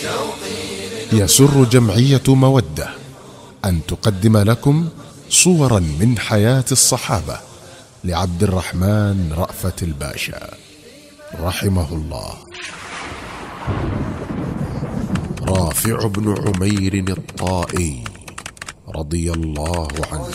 يسر جمعية مودة أن تقدم لكم صورا من حياة الصحابة لعبد الرحمن رأفت الباشا رحمه الله. رافع بن عمير الطائي رضي الله عنه.